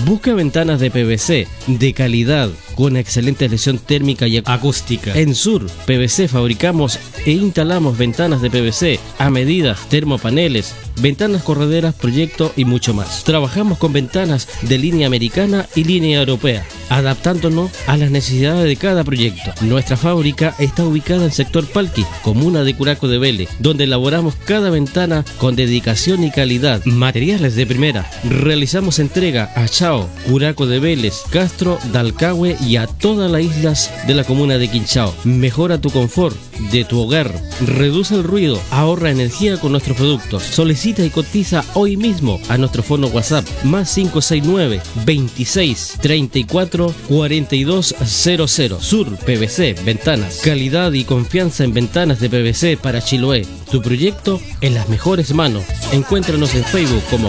Busca ventanas de PVC de calidad, con excelente aislación térmica y acústica. En Sur PVC fabricamos e instalamos ventanas de PVC a medida, termopaneles, ventanas correderas, proyecto y mucho más. Trabajamos con ventanas de línea americana y línea europea, adaptándonos a las necesidades de cada proyecto. Nuestra fábrica está ubicada en sector Palqui, comuna de Curaco de Vélez, donde elaboramos cada ventana con dedicación y calidad. Materiales de primera. Realizamos entrega a Chao, Curaco de Vélez, Castro, Dalcahue y a todas las islas de la comuna de Quinchao. Mejora tu confort de tu hogar, reduce el ruido, ahorra energía con nuestros productos. Solicita y cotiza hoy mismo a nuestro fono WhatsApp más 569 26 34 42 00. Sur PVC Ventanas. Calidad y confianza en ventanas de PVC para Chiloé. Tu proyecto en las mejores manos. Encuéntranos en Facebook como